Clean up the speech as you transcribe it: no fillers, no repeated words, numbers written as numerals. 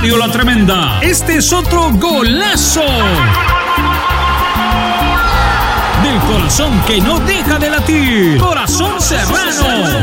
Mario La Tremenda. Este es otro golazo del corazón que no deja de latir. Corazón Serrano.